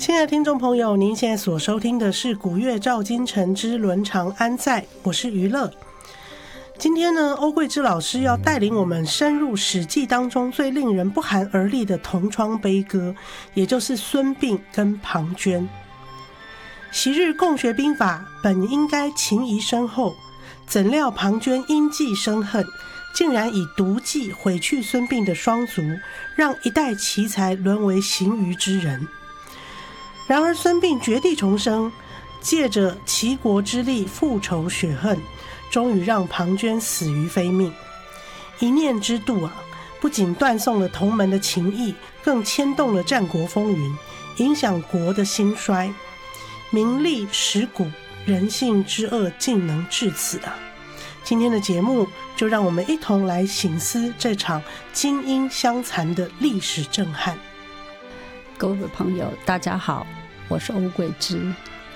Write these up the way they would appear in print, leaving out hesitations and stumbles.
亲爱的听众朋友，您现在所收听的是古乐照今晨之伦常安在，我是娱乐。今天呢，欧桂芝老师要带领我们深入史记当中最令人不寒而栗的同窗悲歌，也就是孙膑跟庞涓。昔日共学兵法，本应该情谊深厚，怎料庞涓因计生恨，竟然以毒计毁去孙膑的双足，让一代奇才沦为行余之人。然而孙膑绝地重生，借着齐国之力复仇雪恨，终于让庞涓死于非命。一念之妒啊，不仅断送了同门的情谊，更牵动了战国风云，影响国的兴衰。名利蚀骨，人性之恶竟能至此啊！今天的节目就让我们一同来省思这场金鹰相残的历史震撼。 各位朋友大家好，我是欧桂芝。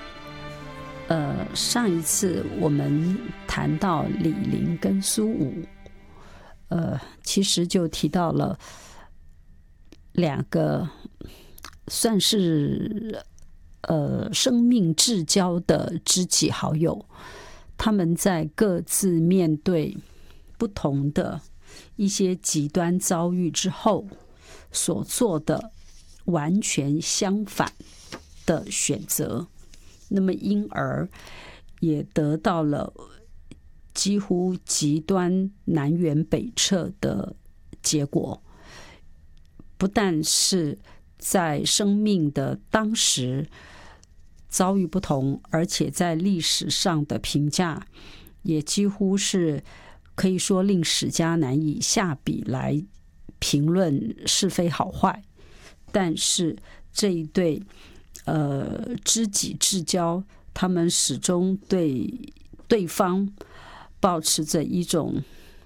上一次我们谈到李陵跟苏武，其实就提到了两个算是生命至交的知己好友，他们在各自面对不同的一些极端遭遇之后所做的完全相反的选择，那么因而也得到了几乎极端南辕北辙的结果。不但是在生命的当时遭遇不同，而且在历史上的评价也几乎是可以说令史家难以下笔来评论是非好坏。但是这一对知己至交，他们始终对对方保持着一种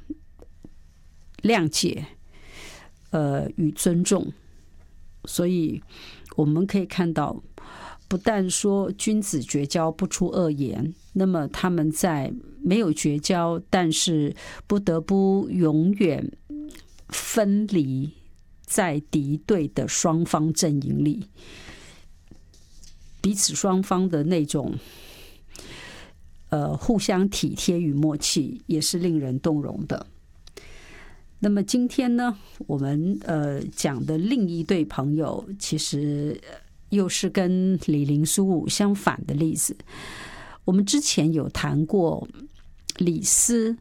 谅解与尊重。所以我们可以看到，不但说君子绝交不出恶言，那么他们在没有绝交，但是不得不永远分离在敌对的双方阵营里，彼此双方的那种互相体贴与默契也是令人动容的。那么今天呢，我们讲的另一对朋友，其实又是跟李陵苏武相反的例子。我们之前有谈过李斯